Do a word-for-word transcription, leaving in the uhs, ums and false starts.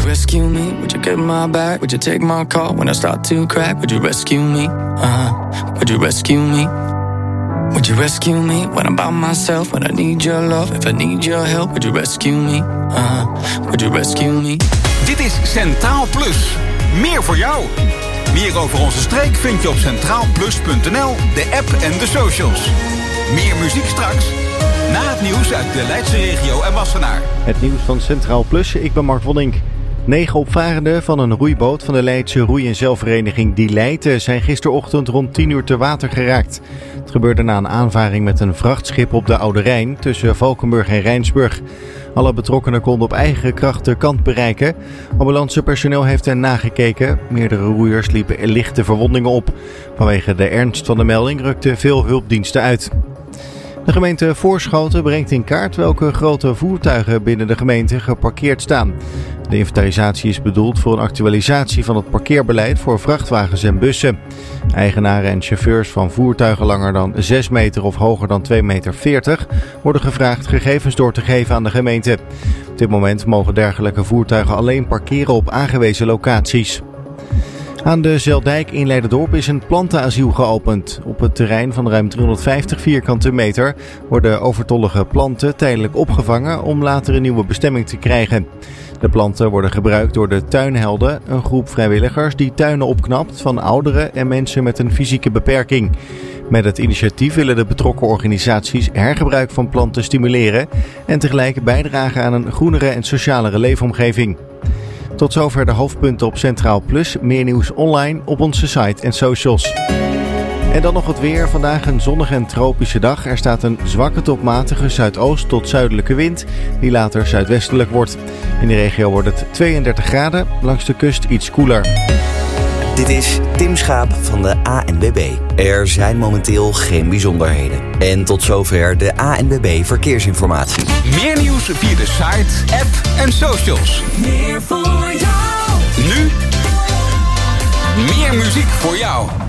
rescue me? Would you get my back? Would you take my call when I start to crack? Would you rescue me? Uh-huh. Would you rescue me? Would you rescue me when I'm by myself? When I need your love, if I need your help, would you rescue me? Uh-huh. Would you rescue me? Dit is Centraal Plus. Meer voor jou. Meer over onze streek vind je op centraal plus punt n l, de app en de socials. Meer muziek straks, na het nieuws uit de Leidse regio en Wassenaar. Het nieuws van Centraal Plus, ik ben Mark Wonink. Negen opvarenden van een roeiboot van de Leidse roei- en zeilvereniging Die Leidt zijn gisterochtend rond tien uur te water geraakt. Het gebeurde na een aanvaring met een vrachtschip op de Oude Rijn tussen Valkenburg en Rijnsburg. Alle betrokkenen konden op eigen kracht de kant bereiken. Ambulancepersoneel heeft hen nagekeken. Meerdere roeiers liepen lichte verwondingen op. Vanwege de ernst van de melding rukten veel hulpdiensten uit. De gemeente Voorschoten brengt in kaart welke grote voertuigen binnen de gemeente geparkeerd staan. De inventarisatie is bedoeld voor een actualisatie van het parkeerbeleid voor vrachtwagens en bussen. Eigenaren en chauffeurs van voertuigen langer dan zes meter of hoger dan twee meter veertig worden gevraagd gegevens door te geven aan de gemeente. Op dit moment mogen dergelijke voertuigen alleen parkeren op aangewezen locaties. Aan de Zeldijk in Leiderdorp is een plantenasiel geopend. Op het terrein van ruim driehonderdvijftig vierkante meter worden overtollige planten tijdelijk opgevangen om later een nieuwe bestemming te krijgen. De planten worden gebruikt door de Tuinhelden, een groep vrijwilligers die tuinen opknapt van ouderen en mensen met een fysieke beperking. Met het initiatief willen de betrokken organisaties hergebruik van planten stimuleren en tegelijk bijdragen aan een groenere en socialere leefomgeving. Tot zover de hoofdpunten op Centraal Plus. Meer nieuws online op onze site en socials. En dan nog het weer. Vandaag een zonnige en tropische dag. Er staat een zwakke tot matige zuidoost tot zuidelijke wind, die later zuidwestelijk wordt. In de regio wordt het tweeëndertig graden, langs de kust iets koeler. Dit is Tim Schaap van de A N W B. Er zijn momenteel geen bijzonderheden. En tot zover de A N W B Verkeersinformatie. Meer nieuws via de site, app en socials. Meer voor jou. Nu, meer muziek voor jou.